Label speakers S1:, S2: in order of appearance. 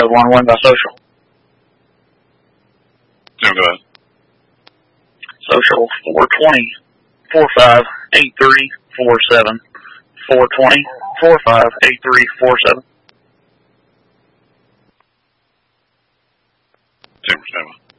S1: one win by social.
S2: Jim, go ahead.
S1: Social 420 45 83 47. 420 45 83 47.
S2: Jim, stand by.